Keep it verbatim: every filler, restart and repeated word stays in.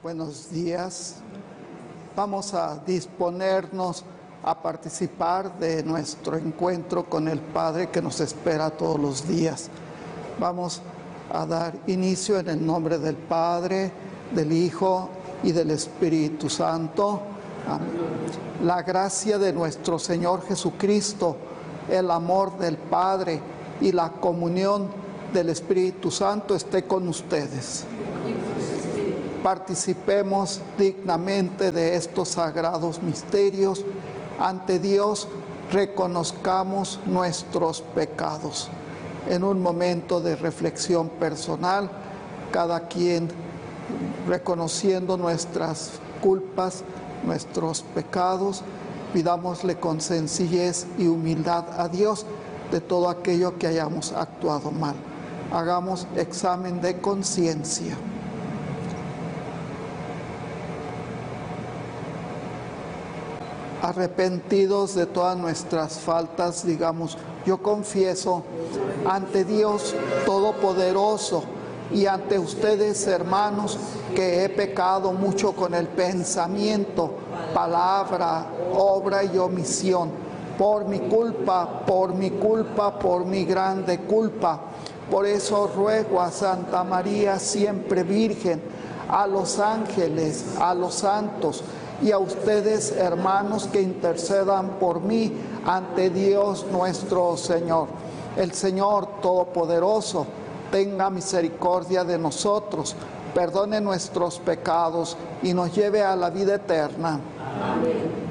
Buenos días. Vamos a disponernos a participar de nuestro encuentro con el Padre que nos espera todos los días. Vamos a dar inicio en el nombre del Padre, del Hijo y del Espíritu Santo. Amén. La gracia de nuestro Señor Jesucristo, el amor del Padre y la comunión del Espíritu Santo esté con ustedes. Participemos dignamente de estos sagrados misterios. Ante Dios reconozcamos nuestros pecados. En un momento de reflexión personal, cada quien reconociendo nuestras culpas, nuestros pecados, pidámosle con sencillez y humildad a Dios de todo aquello que hayamos actuado mal. Hagamos examen de conciencia. Arrepentidos de todas nuestras faltas, digamos, yo confieso ante Dios Todopoderoso y ante ustedes, hermanos, que he pecado mucho con el pensamiento, palabra, obra y omisión, por mi culpa, por mi culpa, por mi grande culpa. Por eso ruego a Santa María, siempre Virgen, a los ángeles, a los santos, y a ustedes, hermanos, que intercedan por mí ante Dios nuestro Señor. El Señor Todopoderoso tenga misericordia de nosotros, perdone nuestros pecados y nos lleve a la vida eterna. Amén.